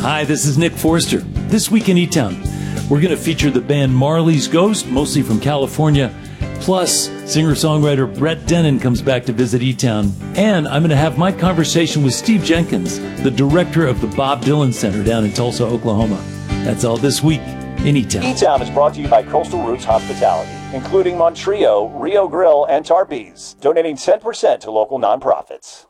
Hi, this is Nick Forster. This week in E-Town, we're going to feature the band Marley's Ghost, mostly from California. Plus, singer-songwriter Brett Dennen comes back to visit E-Town. And I'm going to have my conversation with Steve Jenkins, the director of the Bob Dylan Center down in Tulsa, Oklahoma. That's all this week in E-Town. E-Town is brought to you by Coastal Roots Hospitality, including Montrio, Rio Grill, and Tarpees, donating 10% to local nonprofits.